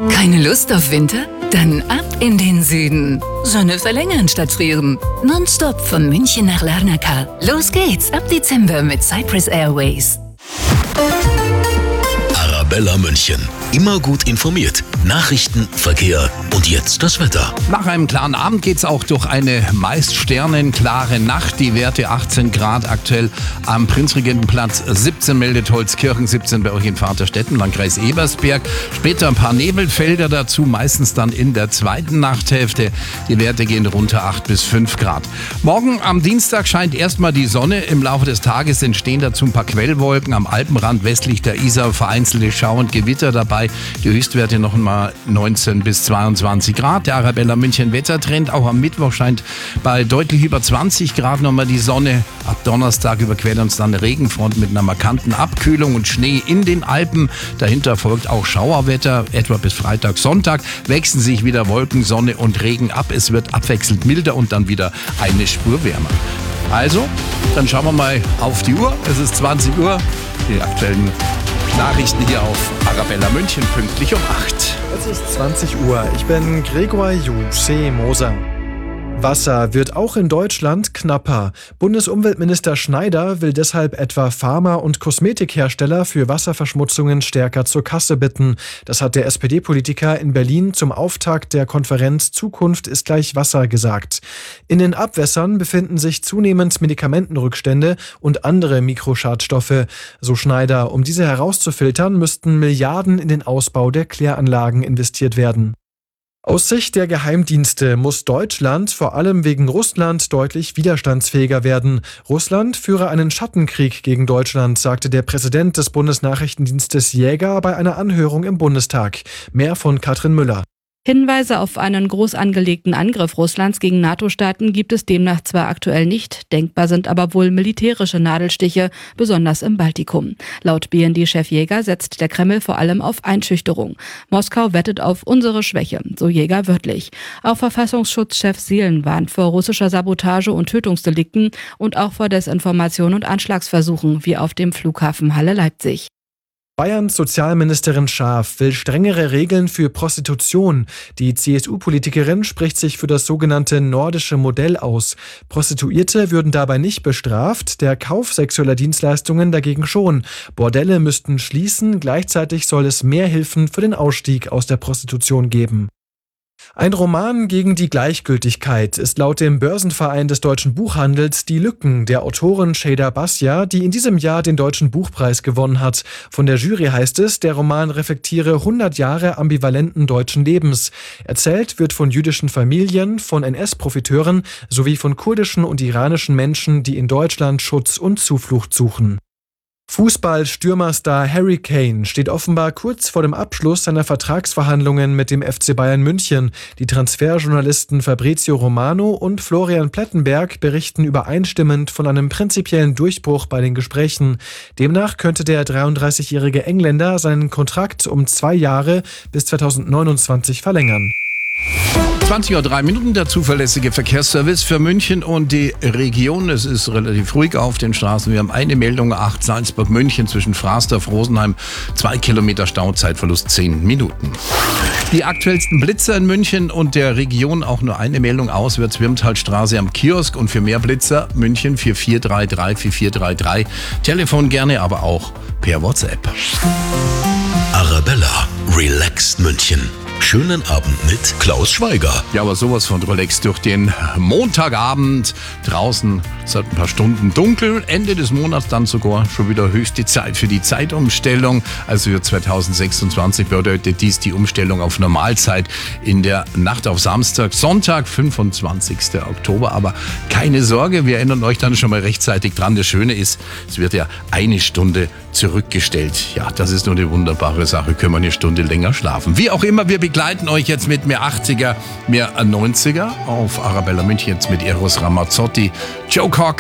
Keine Lust auf Winter? Dann ab in den Süden. Sonne verlängern statt frieren. Nonstop von München nach Larnaca. Los geht's ab Dezember mit Cyprus Airways. Arabella München. Immer gut informiert. Nachrichten, Verkehr und jetzt das Wetter. Nach einem klaren Abend geht's auch durch eine meist sternenklare Nacht. Die Werte 18 Grad aktuell am Prinzregentenplatz, 17 meldet Holzkirchen, 17 bei euch in Vaterstetten, Landkreis Ebersberg. Später ein paar Nebelfelder dazu, meistens dann in der zweiten Nachthälfte. Die Werte gehen runter 8 bis 5 Grad. Morgen am Dienstag scheint erstmal die Sonne. Im Laufe des Tages entstehen dazu ein paar Quellwolken. Am Alpenrand westlich der Isar vereinzelte Schauer und Gewitter dabei. Die Höchstwerte noch einmal 19 bis 22 Grad. Der Arabella München Wettertrend. Auch am Mittwoch scheint bei deutlich über 20 Grad nochmal die Sonne. Ab Donnerstag überquert uns dann eine Regenfront mit einer markanten Abkühlung und Schnee in den Alpen. Dahinter folgt auch Schauerwetter. Etwa bis Freitag, Sonntag wechseln sich wieder Wolken, Sonne und Regen ab. Es wird abwechselnd milder und dann wieder eine Spur wärmer. Also, dann schauen wir mal auf die Uhr. Es ist 20 Uhr. Die aktuellen Nachrichten hier auf Arabella München pünktlich um 8. Es ist 20 Uhr. Ich bin Gregor Juche-Moser. Wasser wird auch in Deutschland knapper. Bundesumweltminister Schneider will deshalb etwa Pharma- und Kosmetikhersteller für Wasserverschmutzungen stärker zur Kasse bitten. Das hat der SPD-Politiker in Berlin zum Auftakt der Konferenz Zukunft ist gleich Wasser gesagt. In den Abwässern befinden sich zunehmend Medikamentenrückstände und andere Mikroschadstoffe. So Schneider, um diese herauszufiltern, müssten Milliarden in den Ausbau der Kläranlagen investiert werden. Aus Sicht der Geheimdienste muss Deutschland vor allem wegen Russland deutlich widerstandsfähiger werden. Russland führe einen Schattenkrieg gegen Deutschland, sagte der Präsident des Bundesnachrichtendienstes Jäger bei einer Anhörung im Bundestag. Mehr von Katrin Müller. Hinweise auf einen groß angelegten Angriff Russlands gegen NATO-Staaten gibt es demnach zwar aktuell nicht, denkbar sind aber wohl militärische Nadelstiche, besonders im Baltikum. Laut BND-Chef Jäger setzt der Kreml vor allem auf Einschüchterung. Moskau wettet auf unsere Schwäche, so Jäger wörtlich. Auch Verfassungsschutzchef Seelen warnt vor russischer Sabotage und Tötungsdelikten und auch vor Desinformation und Anschlagsversuchen, wie auf dem Flughafen Halle-Leipzig. Bayerns Sozialministerin Schaaf will strengere Regeln für Prostitution. Die CSU-Politikerin spricht sich für das sogenannte nordische Modell aus. Prostituierte würden dabei nicht bestraft, der Kauf sexueller Dienstleistungen dagegen schon. Bordelle müssten schließen, gleichzeitig soll es mehr Hilfen für den Ausstieg aus der Prostitution geben. Ein Roman gegen die Gleichgültigkeit ist laut dem Börsenverein des deutschen Buchhandels Die Lücken der Autorin Şeyda Basya, die in diesem Jahr den Deutschen Buchpreis gewonnen hat. Von der Jury heißt es, der Roman reflektiere 100 Jahre ambivalenten deutschen Lebens. Erzählt wird von jüdischen Familien, von NS-Profiteuren sowie von kurdischen und iranischen Menschen, die in Deutschland Schutz und Zuflucht suchen. Fußball-Stürmerstar Harry Kane steht offenbar kurz vor dem Abschluss seiner Vertragsverhandlungen mit dem FC Bayern München. Die Transferjournalisten Fabrizio Romano und Florian Plettenberg berichten übereinstimmend von einem prinzipiellen Durchbruch bei den Gesprächen. Demnach könnte der 33-jährige Engländer seinen Kontrakt um 2 Jahre bis 2029 verlängern. 20:03 Uhr, der zuverlässige Verkehrsservice für München und die Region. Es ist relativ ruhig auf den Straßen. Wir haben eine Meldung, 8 Salzburg-München zwischen Frasdorf-Rosenheim, 2 Kilometer Stau, Zeitverlust 10 Minuten. Die aktuellsten Blitzer in München und der Region, auch nur eine Meldung auswärts, Wirmtalstraße am Kiosk und für mehr Blitzer München 4433 4433. Telefon gerne, aber auch per WhatsApp. Arabella, relaxed München. Schönen Abend mit Klaus Schweiger. Ja, aber sowas von relaxed durch den Montagabend. Draußen seit ein paar Stunden dunkel. Ende des Monats dann sogar schon wieder höchste Zeit für die Zeitumstellung. Also für 2026 bedeutet dies die Umstellung auf Normalzeit in der Nacht auf Samstag, Sonntag, 25. Oktober. Aber keine Sorge, wir erinnern euch dann schon mal rechtzeitig dran. Das Schöne ist, es wird ja eine Stunde zurückgestellt. Ja, das ist nur eine wunderbare Sache. Können wir eine Stunde länger schlafen. Wie auch immer, wir begleiten euch jetzt mit mehr 80er, mehr 90er auf Arabella München jetzt mit Eros Ramazzotti, Joe Cocker.